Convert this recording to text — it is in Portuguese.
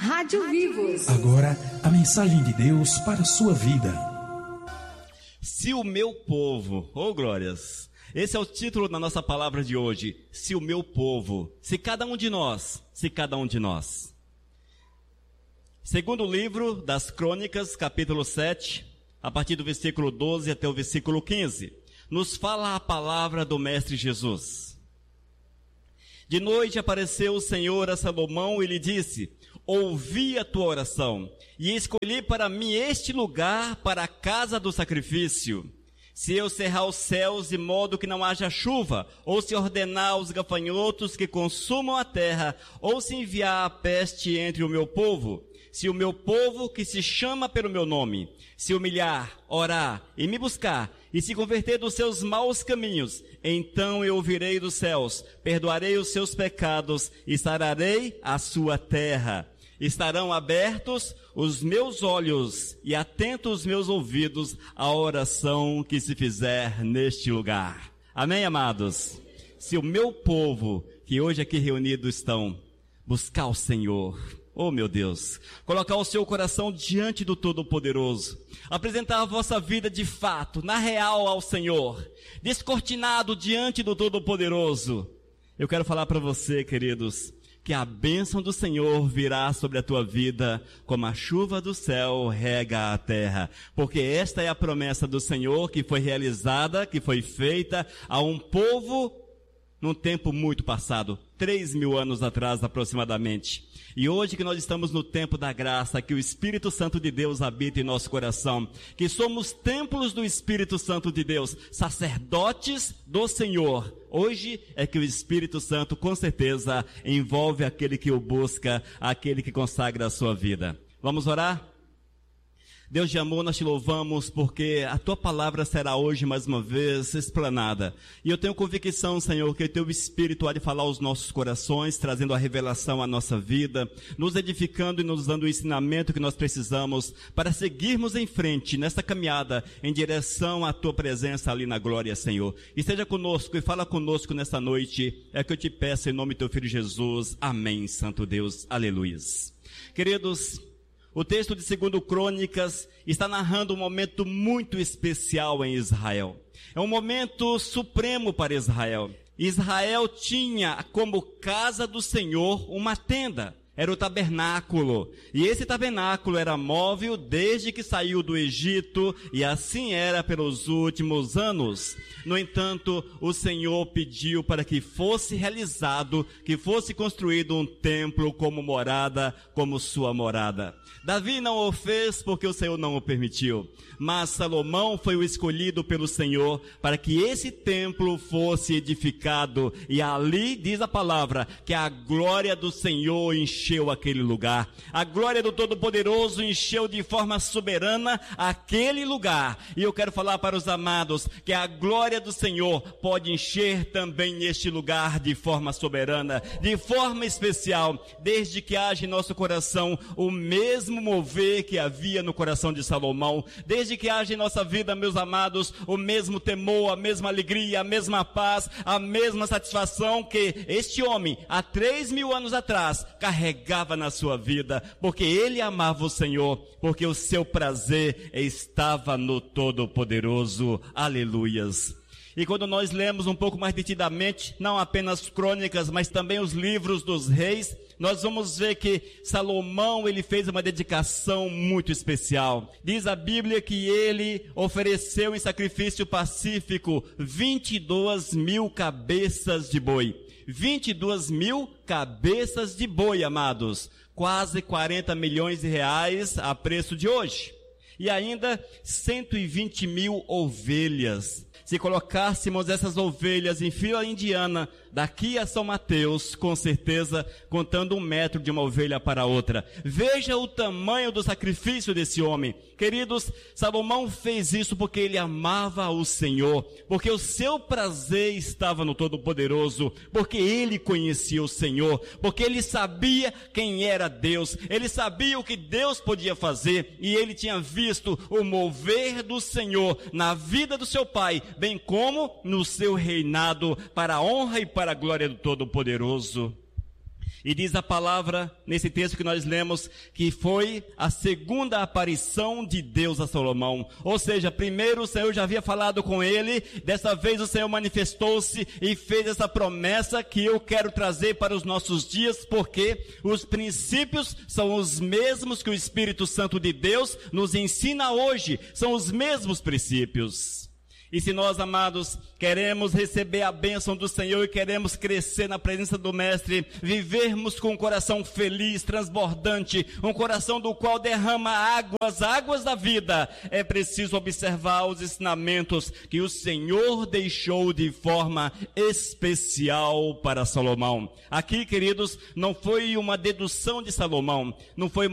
Rádio Vivos. Agora, a mensagem de Deus para a sua vida. Se o meu povo, glórias, esse é o título da nossa palavra de hoje. Se o meu povo, se cada um de nós. Segundo livro das Crônicas, capítulo 7, a partir do versículo 12 até o versículo 15, nos fala a palavra do Mestre Jesus. De noite apareceu o Senhor a Salomão e lhe disse: ouvi a tua oração, e escolhi para mim este lugar para a casa do sacrifício. Se eu cerrar os céus de modo que não haja chuva, ou se ordenar aos gafanhotos que consumam a terra, ou se enviar a peste entre o meu povo, se o meu povo que se chama pelo meu nome, se humilhar, orar e me buscar, e se converter dos seus maus caminhos, então eu ouvirei dos céus, perdoarei os seus pecados e sararei a sua terra. Estarão abertos os meus olhos e atentos os meus ouvidos à oração que se fizer neste lugar. Amém, amados? Se o meu povo, que hoje aqui reunido estão, buscar o Senhor, meu Deus, colocar o seu coração diante do Todo-Poderoso, apresentar a vossa vida de fato, na real ao Senhor, descortinado diante do Todo-Poderoso, eu quero falar para você, queridos, que a bênção do Senhor virá sobre a tua vida, como a chuva do céu rega a terra. Porque esta é a promessa do Senhor que foi realizada, que foi feita a um povo num tempo muito passado, 3.000 anos atrás aproximadamente. E hoje que nós estamos no tempo da graça, que o Espírito Santo de Deus habita em nosso coração, que somos templos do Espírito Santo de Deus, sacerdotes do Senhor. Hoje é que o Espírito Santo, com certeza, envolve aquele que o busca, aquele que consagra a sua vida. Vamos orar? Deus de amor, nós te louvamos porque a tua palavra será hoje mais uma vez explanada. E eu tenho convicção, Senhor, que o teu Espírito há de falar aos nossos corações, trazendo a revelação à nossa vida, nos edificando e nos dando o ensinamento que nós precisamos para seguirmos em frente nesta caminhada em direção à tua presença ali na glória, Senhor. Esteja conosco e fala conosco nesta noite, é que eu te peço em nome do teu Filho Jesus. Amém, Santo Deus. Aleluias. Queridos, o texto de 2 Crônicas está narrando um momento muito especial em Israel. É um momento supremo para Israel. Israel tinha como casa do Senhor uma tenda. Era o tabernáculo. E esse tabernáculo era móvel desde que saiu do Egito, e assim era pelos últimos anos. No entanto, o Senhor pediu para que fosse realizado, que fosse construído um templo como morada, como sua morada. Davi não o fez porque o Senhor não o permitiu, mas Salomão foi o escolhido pelo Senhor para que esse templo fosse edificado, e ali diz a palavra que a glória do Senhor encheu aquele lugar. A glória do Todo-Poderoso encheu de forma soberana aquele lugar. E eu quero falar para os amados que a glória do Senhor pode encher também este lugar de forma soberana, de forma especial, desde que haja em nosso coração o mesmo mover que havia no coração de Salomão, desde que haja em nossa vida, meus amados, o mesmo temor, a mesma alegria, a mesma paz, a mesma satisfação que este homem, há 3.000 anos atrás, carregava na sua vida, porque ele amava o Senhor, porque o seu prazer estava no Todo-Poderoso. Aleluias. E quando nós lemos um pouco mais detidamente, não apenas crônicas, mas também os livros dos reis, nós vamos ver que Salomão, ele fez uma dedicação muito especial. Diz a Bíblia que ele ofereceu em sacrifício pacífico 22.000 cabeças de boi. 22.000 cabeças de boi, amados. Quase 40 milhões de reais a preço de hoje. E ainda 120.000 ovelhas. Se colocássemos essas ovelhas em fila indiana, daqui a São Mateus, com certeza, contando 1 metro de uma ovelha para outra. Veja o tamanho do sacrifício desse homem. Queridos, Salomão fez isso porque ele amava o Senhor, porque o seu prazer estava no Todo-Poderoso, porque ele conhecia o Senhor, porque ele sabia quem era Deus, ele sabia o que Deus podia fazer, e ele tinha visto o mover do Senhor na vida do seu pai, bem como no seu reinado, para a honra e para a glória do Todo-Poderoso. E diz a palavra, nesse texto que nós lemos, que foi a segunda aparição de Deus a Salomão. Ou seja, primeiro o Senhor já havia falado com ele, dessa vez o Senhor manifestou-se e fez essa promessa que eu quero trazer para os nossos dias, porque os princípios são os mesmos que o Espírito Santo de Deus nos ensina hoje, são os mesmos princípios. E se nós, amados, queremos receber a bênção do Senhor e queremos crescer na presença do Mestre, vivermos com um coração feliz, transbordante, um coração do qual derrama águas da vida, é preciso observar os ensinamentos que o Senhor deixou de forma especial para Salomão. Aqui, queridos, não foi uma dedução de Salomão, não foi